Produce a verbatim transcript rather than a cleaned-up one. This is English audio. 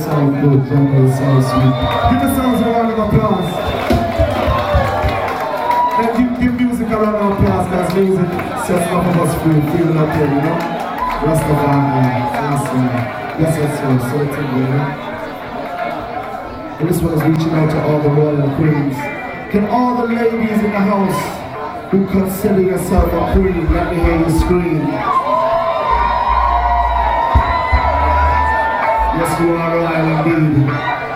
sound good, jungle sound sweet. Give yourselves a round of applause. Then give, give music a round of applause, because music sets enough of us free, feeling up here, you know? Rastafari, Rastafari, yes, yes, yes, so it's a good, you know? And this one is reaching out to all the royal queens. Can all the ladies in the house who consider yourself a queen, let me hear you scream. Yes, you are royal indeed.